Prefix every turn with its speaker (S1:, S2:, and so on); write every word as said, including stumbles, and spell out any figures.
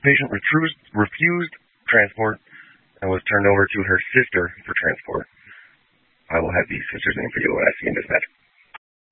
S1: patient refused, refused transport and was turned over to her sister for transport. I will have the sister's name for you when I see in dispatch.